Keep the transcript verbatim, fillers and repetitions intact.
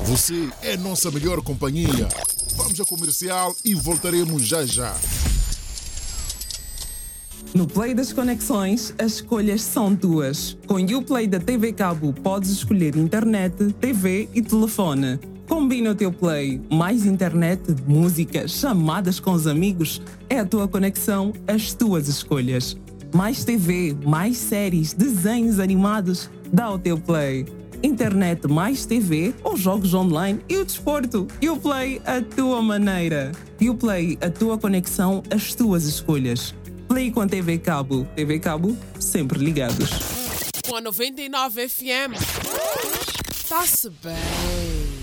Você é nossa melhor companhia. Vamos a comercial e voltaremos já já. No Play das Conexões, as escolhas são tuas. Com o Uplay da T V Cabo, podes escolher internet, T V e telefone. Combina o teu Play. Mais internet, música, chamadas com os amigos. É a tua conexão, as tuas escolhas. Mais T V, mais séries, desenhos animados. Dá o teu Play. Internet mais T V ou jogos online e o desporto. Uplay, a tua maneira. Uplay, a tua conexão, as tuas escolhas. Play com a T V Cabo. T V Cabo, sempre ligados. Com a noventa e nove F M. Tá-se bem.